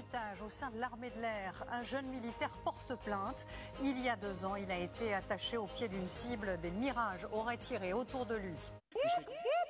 sabotage au sein de l'armée de l'air. Un jeune militaire porte plainte. Il y a 2 ans, il a été attaché au pied d'une cible. Des mirages auraient tiré autour de lui.